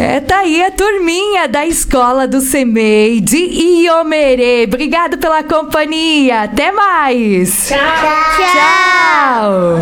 Tá aí a turminha da escola do CEMEI de Iomerê. Obrigado pela companhia. Até mais. Tchau. Tchau.